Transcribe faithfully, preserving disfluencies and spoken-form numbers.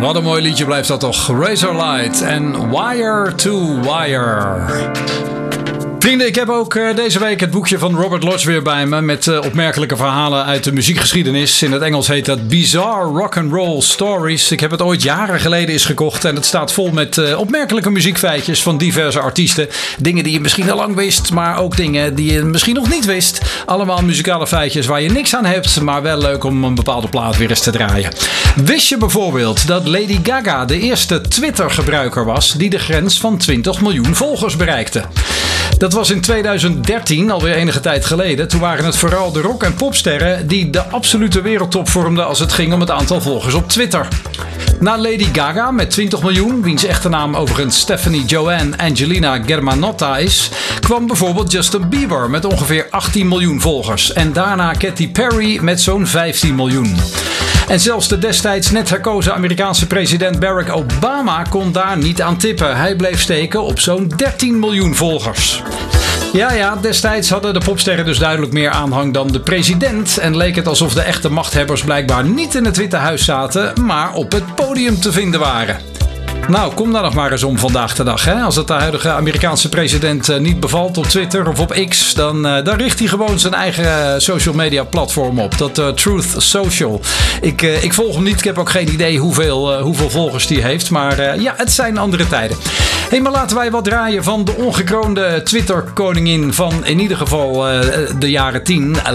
Wat een mooi liedje blijft dat toch. Razorlight en Wire to Wire. Vrienden, ik heb ook uh, deze week het boekje van Robert Lodge weer bij me. Met uh, opmerkelijke verhalen uit de muziekgeschiedenis. In het Engels heet dat Bizarre Rock'n'Roll Stories. Ik heb het ooit jaren geleden eens gekocht. En het staat vol met uh, opmerkelijke muziekfeitjes van diverse artiesten. Dingen die je misschien al lang wist. Maar ook dingen die je misschien nog niet wist. Allemaal muzikale feitjes waar je niks aan hebt. Maar wel leuk om een bepaalde plaat weer eens te draaien. Wist je bijvoorbeeld dat Lady Gaga de eerste Twitter-gebruiker was die de grens van twintig miljoen volgers bereikte? Dat was in tweeduizend dertien, alweer enige tijd geleden. Toen waren het vooral de rock- en popsterren die de absolute wereldtop vormden als het ging om het aantal volgers op Twitter. Na Lady Gaga met twintig miljoen, wiens echte naam overigens Stephanie Joanne Angelina Germanotta is, kwam bijvoorbeeld Justin Bieber met ongeveer achttien miljoen volgers. En daarna Katy Perry met zo'n vijftien miljoen. En zelfs de destijds net herkozen Amerikaanse president Barack Obama kon daar niet aan tippen. Hij bleef steken op zo'n dertien miljoen volgers. Ja, ja, destijds hadden de popsterren dus duidelijk meer aanhang dan de president. En leek het alsof de echte machthebbers blijkbaar niet in het Witte Huis zaten, maar op het podium te vinden waren. Nou, kom daar nog maar eens om vandaag de dag. Hè? Als het de huidige Amerikaanse president uh, niet bevalt op Twitter of op X, dan, uh, dan richt hij gewoon zijn eigen uh, social media platform op. Dat uh, Truth Social. Ik, uh, ik volg hem niet. Ik heb ook geen idee hoeveel, uh, hoeveel volgers die heeft. Maar uh, ja, het zijn andere tijden. Hey, maar laten wij wat draaien van de ongekroonde Twitter-koningin van in ieder geval uh, de jaren tien.